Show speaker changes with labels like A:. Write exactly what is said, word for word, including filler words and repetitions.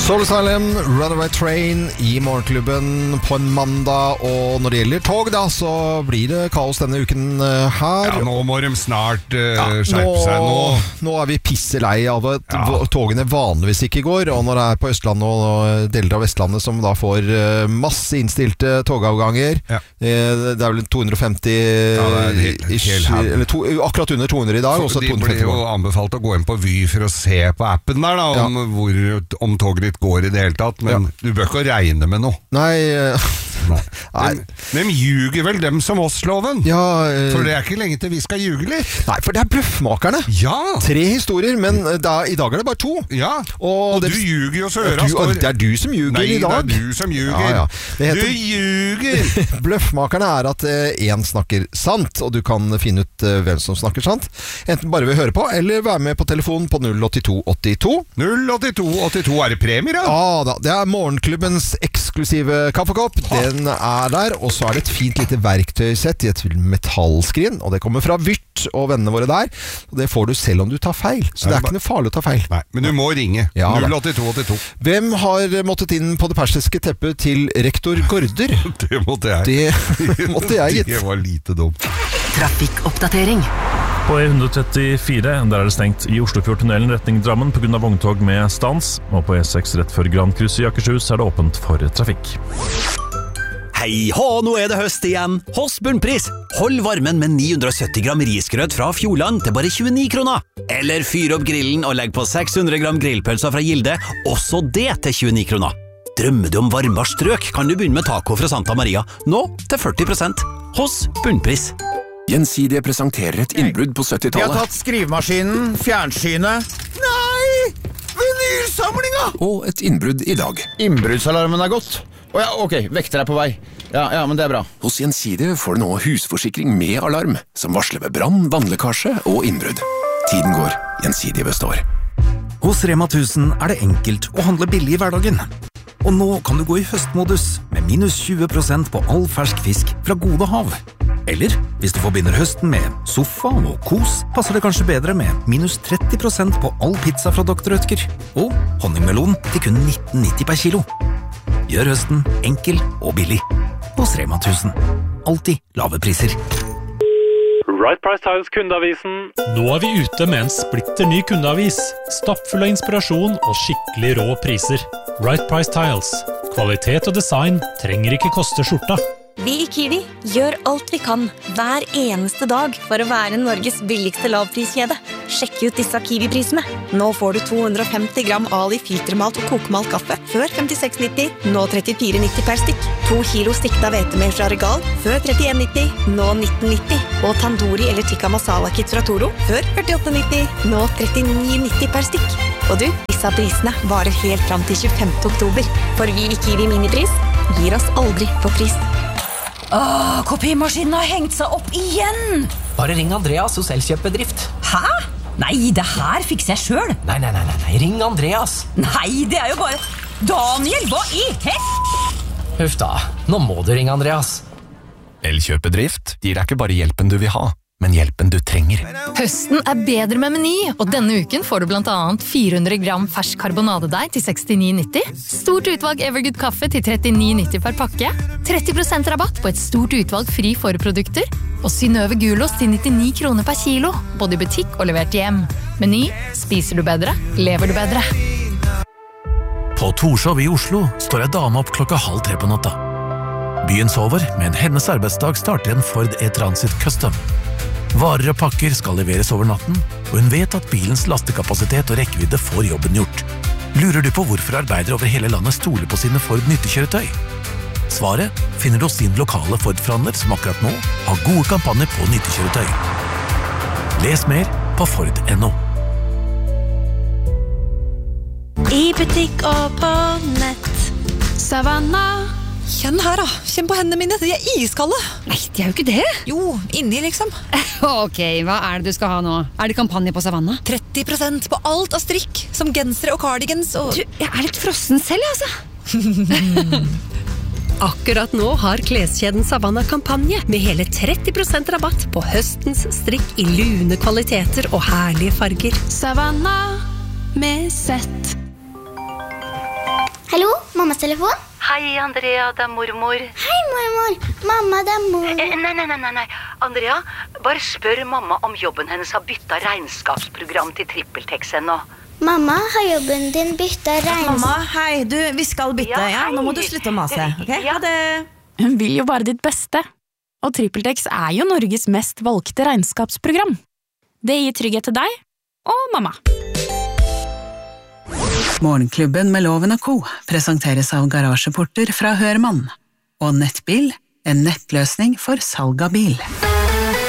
A: Soul Asylum, Runaway Train i morgenklubben på en mandag. Og når det gjelder tog da, så blir det kaos denne uken her.
B: Ja, nå må de snart uh,
A: ja,
B: skjerpe
A: nå,
B: seg nå.
A: Nå er vi pisselei av at
B: ja.
A: togene vanligvis ikke går. Og når det er på Østlandet og deler av Vestlandet som da får masse innstilte togavganger,
B: ja.
A: det er vel to hundre og femti
B: ja, det er helt, helt
A: eller to, akkurat under to hundre i dag.
B: Så de blir jo anbefalt å gå inn på Vy for å se på appen der da, om, ja. hvor, om toget ditt går i det hele tatt, men ja. du bør ikke regne med noe.
A: Nei,
B: Nei. De, de ljuger vel dem som oss, loven?
A: Ja, uh,
B: for det er ikke lenge til vi skal ljuge litt.
A: Nei, for det er bløffmakerne.
B: Ja.
A: Tre historier, men da, i dag er det bare to.
B: Ja, og, og det, du ljuger jo så øra
A: du, står. Det er du som ljuger
B: Nei,
A: i dag.
B: Nei, det er du som ljuger. Ja, ja. Heter, du ljuger!
A: Bløffmakerne er at én uh, snakker sant, og du kan finne ut uh, hvem som snakker sant. Enten bare vil høre på, eller være med på telefonen på null åtte to åtte to.
B: null åtte to åtte to, er det premier da?
A: Ja da, det er morgenklubbens eksklusive kaffekopp. Den er der, og så er det et fint lite verktøysett i et metallskrin, og det kommer fra Vyrt og vennene våre der, og det får du selv om du tar feil, så det er ikke noe farlig å ta feil.
B: Nei, men du må ringe.
A: Ja,
B: null åtte to åtte to.
A: Hvem har måttet inn på det persiske teppet til rektor Gaarder?
B: Det måtte jeg.
A: Det måtte jeg, gitt.
B: Det var lite dumt.
C: Trafikkoppdatering.
D: På E one thirty-four, der er det stengt i Oslofjordtunnelen retning Drammen på grunn av vogntog med stans, og på E six rett før Grandkrysset i Akershus er det åpent for trafikk.
C: Hei hå, nå er det høst igjen. Hos Bunnpris. Hold varmen med ni hundre og sytti gram risgrøt fra Fjordland til bare tjueni kroner. Eller fyr opp grillen og legg på seks hundre gram grillpølser fra Gilde, også det til tjueni kroner. Drømmer du om varmere strøk, kan du begynne med taco fra Santa Maria, nå til førti prosent. Hos Bunnpris.
E: Gjensidige presenterer et innbrudd på syttitallet.
F: Vi har tatt skrivemaskinen, fjernsynet. Nei! Vinylsamlinga!
E: Og et innbrudd i dag.
F: Innbruddsalarmen er gått. Å ja, ok, vekter er på vei. Ja, ja, men det er bra.
E: Hos Gjensidige får du nå husforsikring med alarm, som varsler ved brann, vannlekkasje og innbrudd. Tiden går, Gjensidige består.
G: Hos Rema tusen er det enkelt å handle billig i hverdagen. Og nå kan du gå i høstmodus med minus tjue prosent på all fersk fisk fra Gode Hav. Eller, hvis du forbinder høsten med sofa og kos, passer det kanskje bedre med minus tretti prosent på all pizza fra doktor Rødtger. Og honningmelon til kun nitten nitti per kilo. Gjør høsten enkel og billig. Hos Rema tusen. Alltid lave priser.
H: Right Price Tiles kundeavisen.
I: Nå er vi ute med en splitter ny kundeavis. Stappfull av inspirasjon og skikkelig rå priser. Right Price Tiles. Kvalitet og design trenger ikke koste skjorta.
J: Vi i Kiwi gjør alt vi kan hver eneste dag for å være Norges billigste lavpriskjede. Sjekk ut disse Kiwi-prisene. Nå får du to hundre og femti gram Ali filtermalt og kokemalt kaffe før femtiseks nitti, nå trettifire nitti per stikk. To kilo stikta hvetemel fra Regal før trettien nitti, nå nitten nitti. Og tandoori eller tikka masala kit fra Toro før førtiåtte nitti, nå trettini nitti per stikk. Og du, disse prisene varer helt fram til tjuefemte oktober. For vi i Kiwi Minipris gir oss aldri på pris.
K: Åh, kopimaskinen har hengt seg opp igjen!
L: Bare ring Andreas hos Elkjøp-bedrift.
K: Hæ? Nei, det her fikser jeg selv.
L: Nei, nei, nei, nei, ring Andreas.
K: Nei, det er jo bare... Daniel, hva i hett?
L: Huff da, nå må du ringe Andreas.
M: Elkjøp-bedrift gir deg ikke bare hjelpen du vil ha, men hjelpen du trenger.
N: Høsten er bedre med Meny, og denne uken får du blant annet fire hundre gram fersk karbonadedeig til sekstini nitti, stort utvalg Evergood kaffe til trettini nitti per pakke, tretti prosent rabatt på et stort utvalg fri forprodukter, og Synnøve gulost til nittini kroner per kilo, både i butikk og levert hjem. Meny, spiser du bedre, lever du bedre.
G: På Torshov i Oslo står ei dame opp klokka halv tre på natta. Byen sover, men hennes arbeidsdag starter en Ford E-Transit Custom. Varer og pakker skal leveres over natten, og hun vet at bilens lastekapasitet og rekkevidde får jobben gjort. Lurer du på hvorfor arbeidere over hele landet stoler på sine Ford nyttekjøretøy? Svaret finner du hos din lokale Ford-forhandler som akkurat nå har gode kampanjer på nyttekjøretøy. Les mer på Ford punktum no.
O: I butikk og på nett. Savanna.
P: Kjenn her da, kjenn på hendene mine, de er iskalde.
Q: Nei, de er jo ikke det.
P: Jo, inni liksom.
Q: Ok, hva er det du skal ha nå? Er det kampanje på Savanna?
P: tretti prosent på alt av strikk, som gensere og cardigans og...
Q: Du, jeg er litt frossen selv, altså.
R: Akkurat nå har kleskjeden Savanna kampanje med hele tretti prosent rabatt på høstens strikk i lune kvaliteter og herlige farger.
O: Savanna med sett.
S: mammas telefon?
T: Hei, Andrea, det er mormor.
S: Hei, mormor. Mamma, det er mormor.
T: Eh, nei, nei, nei, nei, nei. Andrea, bare spør mamma om jobben hennes har byttet regnskapsprogram til TrippelTex ennå.
S: Mamma, har jobben din byttet regnskap?
U: Mamma, hei, du, vi skal bytte, ja, ja? Nå må du slutte å mase, ok?
T: Ja, det...
V: Hun vil jo bare ditt beste. Og TrippelTex er jo Norges mest valgte regnskapsprogram. Det gir trygghet til deg og mamma.
W: Morgenklubben med Loven og Co. presenteres av Garasjeporter fra Hørmann. Og Nettbil, en nettløsning for salg av bil.